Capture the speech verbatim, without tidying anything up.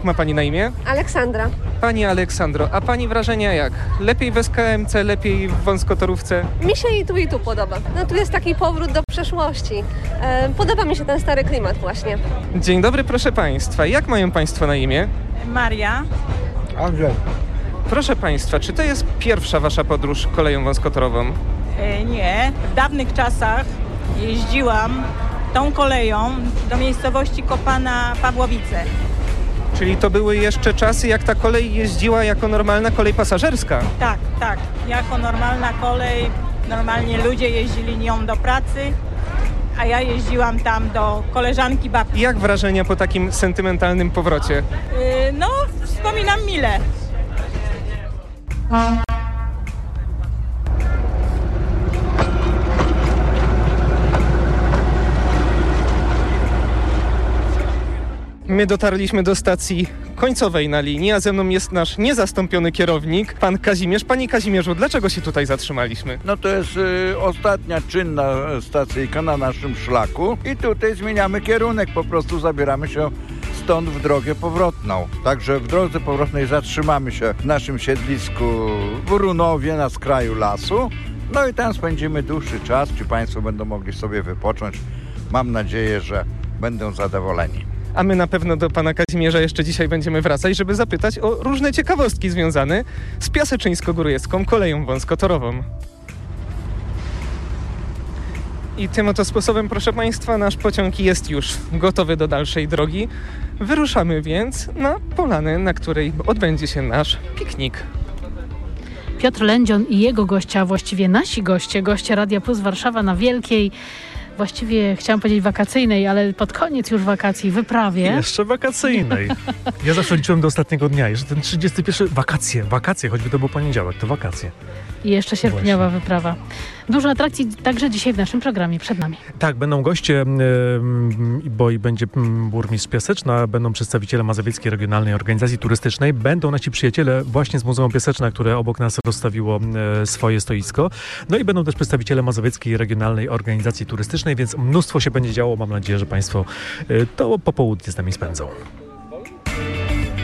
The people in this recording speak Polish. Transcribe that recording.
Ma pani na imię? Aleksandra. Pani Aleksandro, a pani wrażenia jak? Lepiej w S K M C, lepiej w wąskotorówce? Mi się i tu i tu podoba. No tu jest taki powrót do przeszłości. E, podoba mi się ten stary klimat właśnie. Dzień dobry, proszę państwa. Jak mają państwo na imię? Maria. Andrzej. Proszę państwa, czy to jest pierwsza wasza podróż koleją wąskotorową? E, nie, w dawnych czasach jeździłam tą koleją do miejscowości Kopana Pawłowice. Czyli to były jeszcze czasy, jak ta kolej jeździła jako normalna kolej pasażerska? Tak, tak. Jako normalna kolej, normalnie ludzie jeździli nią do pracy, a ja jeździłam tam do koleżanki babci. Jak wrażenia po takim sentymentalnym powrocie? E, no, wspominam mile. My dotarliśmy do stacji końcowej na linii, a ze mną jest nasz niezastąpiony kierownik, pan Kazimierz. Panie Kazimierzu, dlaczego się tutaj zatrzymaliśmy? No to jest y, ostatnia czynna stacyjka na naszym szlaku i tutaj zmieniamy kierunek, po prostu zabieramy się stąd w drogę powrotną. Także w drodze powrotnej zatrzymamy się w naszym siedlisku w Runowie na skraju lasu. No i tam spędzimy dłuższy czas, czy państwo będą mogli sobie wypocząć. Mam nadzieję, że będą zadowoleni. A my na pewno do pana Kazimierza jeszcze dzisiaj będziemy wracać, żeby zapytać o różne ciekawostki związane z Piaseczyńsko-Górjeską koleją wąskotorową. I tym oto sposobem, proszę państwa, nasz pociąg jest już gotowy do dalszej drogi. Wyruszamy więc na polanę, na której odbędzie się nasz piknik. Piotr Lędzion i jego goście, a właściwie nasi goście, goście Radia Plus Warszawa na wielkiej, właściwie chciałam powiedzieć wakacyjnej, ale pod koniec już wakacji, wyprawie. Jeszcze wakacyjnej. Ja zawsze liczyłem do ostatniego dnia, że ten trzydziesty pierwszy wakacje, wakacje, choćby to był poniedziałek, to wakacje. I jeszcze sierpniowa Właśnie. wyprawa. Dużo atrakcji także dzisiaj w naszym programie, przed nami. Tak, będą goście, yy, bo i będzie burmistrz Piaseczna, będą przedstawiciele Mazowieckiej Regionalnej Organizacji Turystycznej, będą nasi przyjaciele właśnie z Muzeum Piaseczna, które obok nas rozstawiło yy, swoje stoisko. No i będą też przedstawiciele Mazowieckiej Regionalnej Organizacji Turystycznej, więc mnóstwo się będzie działo. Mam nadzieję, że państwo yy, to popołudnie z nami spędzą.